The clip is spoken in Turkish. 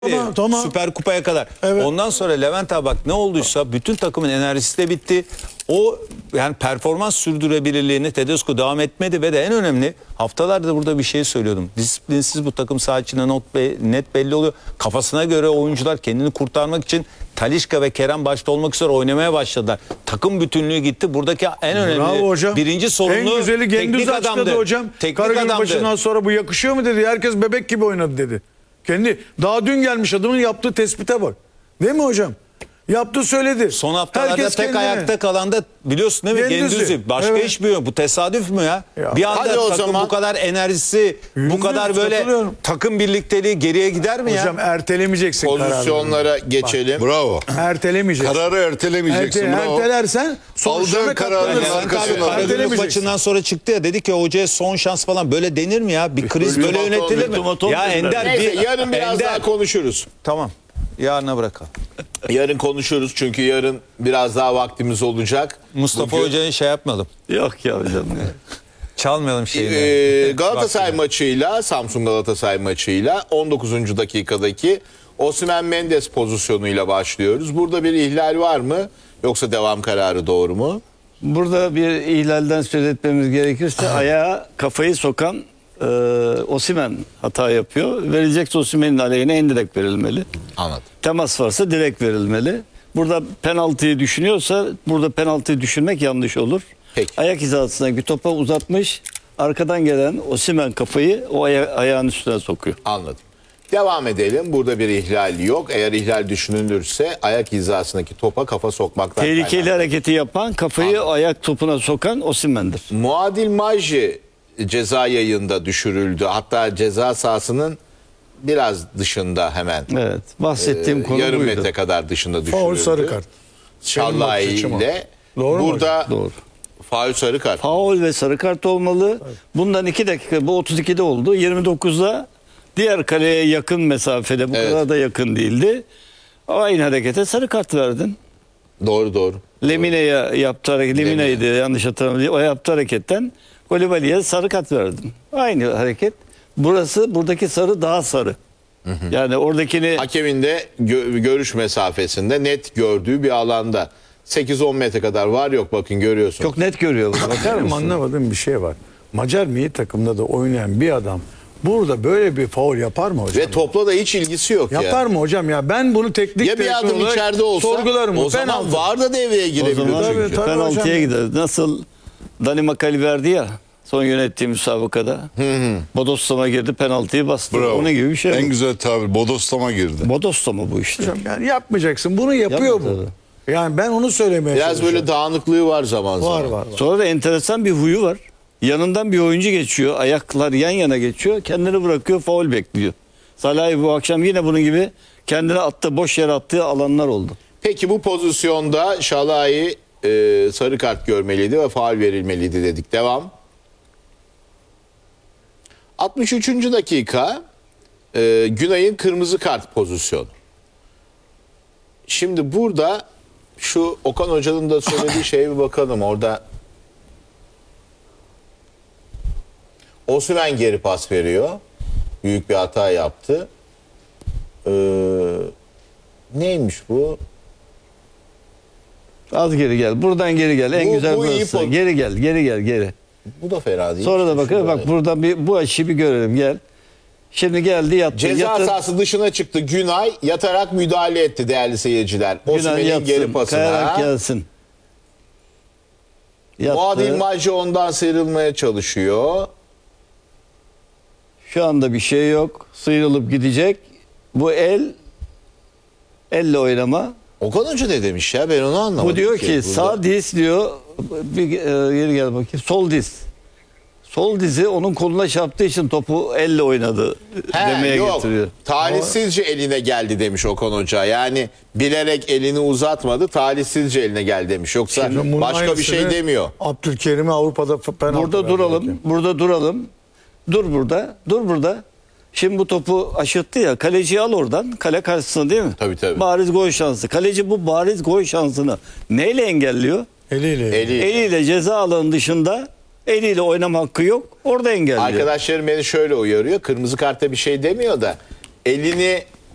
Tamam. Süper Kupa'ya kadar. Evet. Ondan sonra Levent abi bak ne olduysa bütün takımın enerjisi de bitti. O yani performans sürdürebilirliğini Tedesco devam etmedi ve de en önemli haftalardır burada bir şey söylüyordum. Disiplinsiz bu takım saha içinde net belli oluyor. Kafasına göre oyuncular kendini kurtarmak için Talisca ve Kerem başta olmak üzere oynamaya başladılar. Takım bütünlüğü gitti. Buradaki en önemli Bravo hocam. birinci sorumlu en güzeli Gendüz teknik açıkladı adamdı. hocam. Karagümrük maçından sonra bu yakışıyor mu dedi. Herkes bebek gibi oynadı dedi. Kendi daha dün gelmiş adamın yaptığı tespite bak. Değil mi hocam? Yaptı söyledi. Son haftalarda Herkes tek kendine. ayakta kalan da biliyorsun değil mi? Gendüz'ü. Gendüz'ü. Başka Evet. hiç mi yok? Bu tesadüf mü ya? Ya. Bir anda Hadi o takım zaman. bu kadar enerjisi, bu kadar böyle katılıyorum. takım birlikteliği geriye gider mi Hocam ya? ertelemeyeceksin Pozisyonlara geçelim. Bravo. Ertelemeyeceksin. Kararı ertelemeyeceksin. Bravo. Ertelersen sonuçlarına Aldığın kararın katlanırsın. arkasına Levent abi Karagümrük Ertelemeyeceksin. maçından sonra çıktı ya dedi ki hocaya son şans falan böyle denir mi ya? Bir kriz böyle Ultimatom, yönetilir mi? ultimatom Ya dediler. Ender Neyse bir yarın biraz Ender. daha konuşuruz. Tamam. Yarına bırakalım. Yarın konuşuruz çünkü yarın biraz daha vaktimiz olacak. Mustafa Bugün, Hoca'yı şey yapmadım. Yok ya hocam. Çalmayalım şeyini. Galatasaray maçıyla, Samsun Galatasaray maçıyla 19. dakikadaki Osimhen Mendes pozisyonuyla başlıyoruz. Burada bir ihlal var mı? Yoksa devam kararı doğru mu? Burada bir ihlalden söz etmemiz gerekirse ayağa kafayı sokan Osimhen hata yapıyor. Verilecekse Osimhen'in aleyhine en direkt verilmeli. Anladım. Temas varsa direkt verilmeli. Burada penaltıyı düşünüyorsa burada penaltıyı düşünmek yanlış olur. Peki. Ayak hizasındaki topa uzatmış. Arkadan gelen Osimhen kafayı o ayağın üstüne sokuyor. Anladım. Devam edelim. Burada bir ihlal yok. Eğer ihlal düşünülürse ayak hizasındaki topa kafa sokmaktan Tehlikeli kaynaklı. hareketi yapan kafayı Anladım. ayak topuna sokan Osimhen'dir. Muadil Majji ceza yayında düşürüldü. Hatta ceza sahasının biraz dışında hemen. Evet. Bahsettiğim konu Yarım buydu. metre kadar dışında düşürüldü. Faul sarı kart. Şallai Benim bakış açım ile Doğru mu burada Doğru. faul sarı kart. Faul ve sarı kart olmalı. Bundan 2 dakika, bu 32'de oldu. 29'da diğer kaleye yakın mesafede, bu Evet. kadar da yakın değildi. Aynı harekete sarı kart verdin. Doğru. Lemine'ye yaptı hareket, Lemine'ydi yanlış hatırlamıyorum. O yaptı hareketten Kolibali'ye sarı kart verdin. Aynı hareket. Buradaki sarı daha sarı. Yani oradakini Hakemin de görüş mesafesinde net gördüğü bir alanda. 8-10 metre kadar var yok bakın görüyorsunuz. çok net görüyor. Bakar Benim mısın? anlamadığım bir şey var. Macar milli takımda da oynayan bir adam burada böyle bir faul yapar mı hocam? Ve topla da hiç ilgisi yok ya. Yapar mı hocam ya? Ben bunu teknik Ya bir direktör adım olarak içeride olsa sorgularım. o zaman Penaltı. VAR da devreye O girebilir zaman çünkü. Tabii penaltıya hocam. gider. Nasıl Dani Makali verdi ya son yönettiği müsabakada. Bodoslama girdi, penaltıyı bastı. Bravo. Onun gibi bir şey. En bu. güzel tabir. Bodoslama girdi. Bodoslama bu işte. Hocam yani yapmayacaksın. Bunu yapıyor Yapmadı. bu. Yani ben onu söylemeye Biraz çalışıyorum. böyle dağınıklığı var zaman Var zaman. var. Sonra da enteresan bir huyu var. Yanından bir oyuncu geçiyor. Ayaklar yan yana geçiyor. Kendini bırakıyor, faul bekliyor. Salah'ı bu akşam yine bunun gibi kendine attı, boş yere attığı alanlar oldu. Peki bu pozisyonda Şalai sarı kart görmeliydi ve faul verilmeliydi dedik. Devam. 63. dakika Günay'ın kırmızı kart pozisyonu. Şimdi burada şu Okan Hoca'nın da söylediği şeye bir bakalım. Orada Osimhen geri pas veriyor. Büyük bir hata yaptı. Neymiş bu? Az geri gel. Buradan geri gel. En Bu- güzel bu iyi burası. poz- Geri gel, geri. Bu da fena değil. Sonra da Şu bakalım. böyle. Bak buradan bu açıyı bir görelim. Gel. Şimdi geldi yattı. Ceza Yatır. sahası dışına çıktı. Günay yatarak müdahale etti değerli seyirciler. Günay Osimhen'in yatsın. geri Kayarak pasına. gelsin. Yattı. Muadil Majji ondan sıyrılmaya çalışıyor. Şu anda bir şey yok. Sıyrılıp gidecek. Bu elle oynama. Okan Hoca ne demiş ya ben onu anlamadım. Bu diyor ki burada. sağ diz diyor. Bir geri gel bakayım. Sol diz. Sol dizi onun koluna çarptığı için topu elle oynadı demeye yok. getiriyor. Talihsizce eline geldi demiş Okan Hoca. Yani bilerek elini uzatmadı. Talihsizce eline geldi demiş. Yoksa Şimdi bunun başka bir şey aynısını demiyor. Abdülkerim'e Avrupa'da penaltı Burada verdi duralım. hakem. Burada duralım. Dur burada. Dur burada. Şimdi bu topu aşırttı ya. Kaleciyi al oradan. Kale karşısında değil mi? Tabii. Bariz gol şansı. Kaleci bu bariz gol şansını neyle engelliyor? Eliyle. Eliyle ceza alanı dışında eliyle oynama hakkı yok. Orada engelliyor. Arkadaşlarım beni şöyle uyarıyor. Kırmızı karta bir şey demiyor da elini